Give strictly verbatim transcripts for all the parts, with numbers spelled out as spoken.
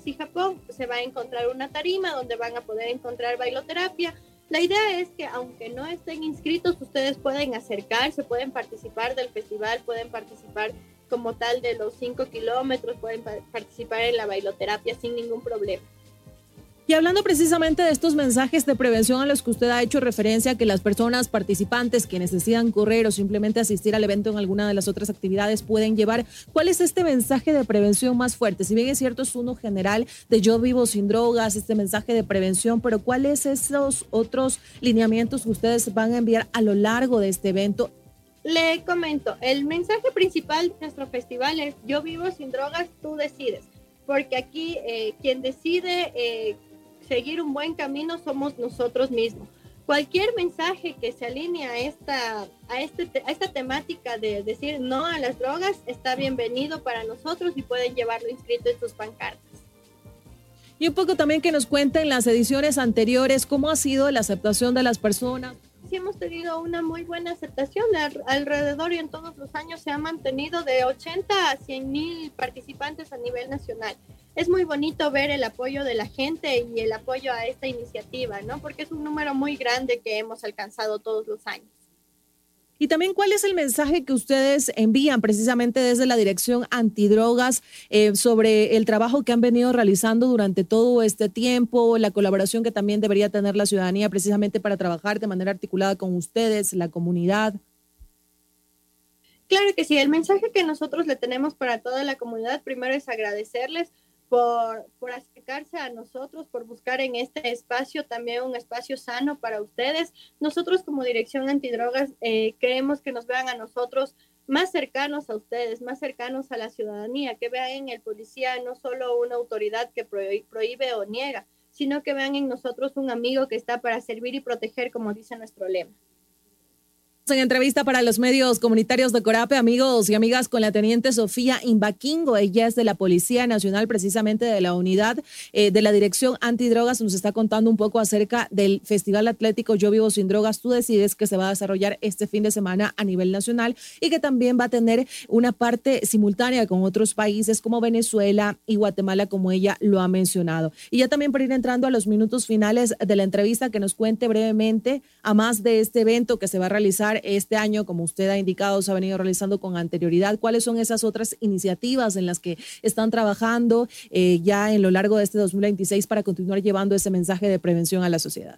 Filipinas y Japón, se va a encontrar una tarima donde van a poder encontrar bailoterapia. La idea es que aunque no estén inscritos, ustedes pueden acercarse, pueden participar del festival, pueden participar como tal de los cinco kilómetros, pueden pa- participar en la bailoterapia sin ningún problema. Y hablando precisamente de estos mensajes de prevención a los que usted ha hecho referencia, que las personas participantes, quienes decidan correr o simplemente asistir al evento en alguna de las otras actividades pueden llevar, ¿cuál es este mensaje de prevención más fuerte? Si bien es cierto, es uno general de Yo Vivo Sin Drogas, este mensaje de prevención, pero ¿cuáles esos otros lineamientos que ustedes van a enviar a lo largo de este evento? Le comento, el mensaje principal de nuestro festival es Yo Vivo Sin Drogas, tú decides, porque aquí eh, quien decide eh, seguir un buen camino somos nosotros mismos. Cualquier mensaje que se alinee a esta, a, este, a esta temática de decir no a las drogas está bienvenido para nosotros y pueden llevarlo inscrito en sus pancartas. Y un poco también que nos cuenten las ediciones anteriores, cómo ha sido la aceptación de las personas. Sí, hemos tenido una muy buena aceptación alrededor y en todos los años se ha mantenido de ochenta a cien mil participantes a nivel nacional. Es muy bonito ver el apoyo de la gente y el apoyo a esta iniciativa, ¿no? Porque es un número muy grande que hemos alcanzado todos los años. Y también, ¿cuál es el mensaje que ustedes envían precisamente desde la Dirección Antidrogas eh, sobre el trabajo que han venido realizando durante todo este tiempo, la colaboración que también debería tener la ciudadanía precisamente para trabajar de manera articulada con ustedes, la comunidad? Claro que sí, el mensaje que nosotros le tenemos para toda la comunidad primero es agradecerles por, por acercarse a nosotros, por buscar en este espacio también un espacio sano para ustedes. Nosotros como Dirección Antidrogas eh, queremos que nos vean a nosotros más cercanos a ustedes, más cercanos a la ciudadanía, que vean en el policía no solo una autoridad que prohíbe, prohíbe o niega, sino que vean en nosotros un amigo que está para servir y proteger, como dice nuestro lema. En entrevista para los medios comunitarios de Corape, amigos y amigas, con la teniente Sofía Imbaquingo. Ella es de la Policía Nacional, precisamente de la unidad eh, de la Dirección Antidrogas. Nos está contando un poco acerca del Festival Atlético Yo Vivo Sin Drogas, tú decides, que se va a desarrollar este fin de semana a nivel nacional y que también va a tener una parte simultánea con otros países como Venezuela y Guatemala, como ella lo ha mencionado. Y ya también para ir entrando a los minutos finales de la entrevista, que nos cuente brevemente, a más de este evento que se va a realizar este año, como usted ha indicado, se ha venido realizando con anterioridad. ¿Cuáles son esas otras iniciativas en las que están trabajando eh, ya en lo largo de este dos mil veintiséis para continuar llevando ese mensaje de prevención a la sociedad?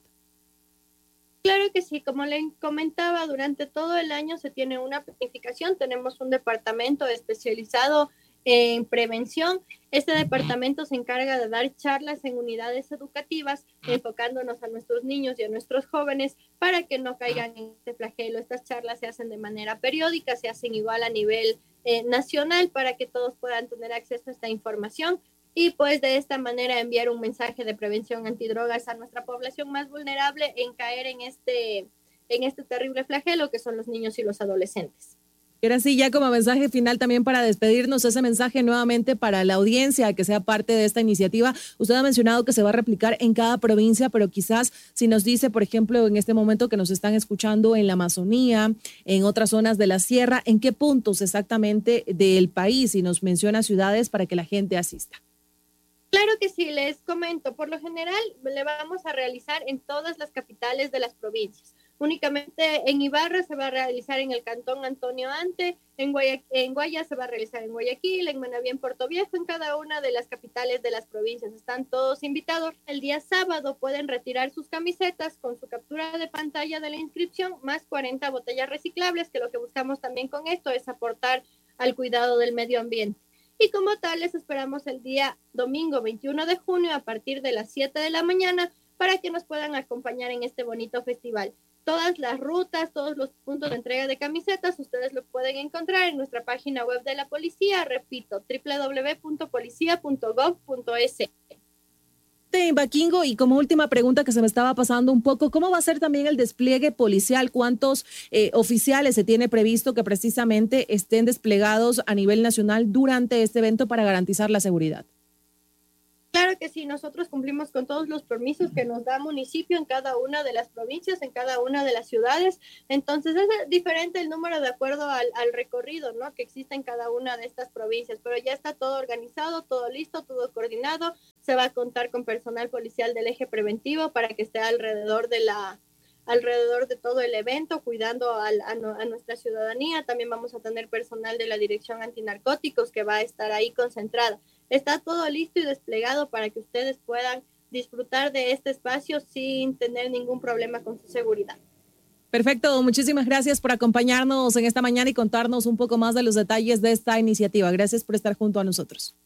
Claro que sí, como le comentaba, durante todo el año se tiene una planificación, tenemos un departamento especializado en prevención. Este departamento se encarga de dar charlas en unidades educativas, enfocándonos a nuestros niños y a nuestros jóvenes para que no caigan en este flagelo. Estas charlas se hacen de manera periódica, se hacen igual a nivel eh, nacional para que todos puedan tener acceso a esta información y pues de esta manera enviar un mensaje de prevención antidrogas a nuestra población más vulnerable en caer en este, en este terrible flagelo que son los niños y los adolescentes. Y ahora sí, ya como mensaje final también para despedirnos, ese mensaje nuevamente para la audiencia que sea parte de esta iniciativa. Usted ha mencionado que se va a replicar en cada provincia, pero quizás si nos dice, por ejemplo, en este momento que nos están escuchando en la Amazonía, en otras zonas de la sierra, ¿en qué puntos exactamente del país? Y nos menciona ciudades para que la gente asista. Claro que sí, les comento. Por lo general, le vamos a realizar en todas las capitales de las provincias. Únicamente en Ibarra se va a realizar en el Cantón Antonio Ante, en, Guaya, en Guaya se va a realizar en Guayaquil, en Manabí, en Puerto Viejo, en cada una de las capitales de las provincias. Están todos invitados. El día sábado pueden retirar sus camisetas con su captura de pantalla de la inscripción, más cuarenta botellas reciclables, que lo que buscamos también con esto es aportar al cuidado del medio ambiente. Y como tal, les esperamos el día domingo veintiuno de junio a partir de las siete de la mañana para que nos puedan acompañar en este bonito festival. Todas las rutas, todos los puntos de entrega de camisetas, ustedes lo pueden encontrar en nuestra página web de la policía, repito, doble u doble u doble u punto policía punto gov punto es. Imbaquingo, y como última pregunta que se me estaba pasando un poco, ¿cómo va a ser también el despliegue policial? ¿Cuántos eh, oficiales se tiene previsto que precisamente estén desplegados a nivel nacional durante este evento para garantizar la seguridad? Claro que sí, nosotros cumplimos con todos los permisos que nos da municipio en cada una de las provincias, en cada una de las ciudades. Entonces es diferente el número de acuerdo al, al recorrido, ¿no?, que existe en cada una de estas provincias, pero ya está todo organizado, todo listo, todo coordinado. se va a contar con personal policial del eje preventivo para que esté alrededor de la alrededor de todo el evento, cuidando al, a, a nuestra ciudadanía. También vamos a tener personal de la Dirección Antinarcóticos que va a estar ahí concentrada. Está todo listo y desplegado para que ustedes puedan disfrutar de este espacio sin tener ningún problema con su seguridad. Perfecto, muchísimas gracias por acompañarnos en esta mañana y contarnos un poco más de los detalles de esta iniciativa. Gracias por estar junto a nosotros.